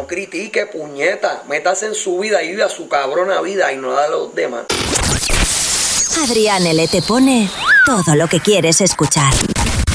no critique, puñeta. Métase en su vida y vive a su cabrona vida y no la de los demás. Adrián L. te pone todo lo que quieres escuchar.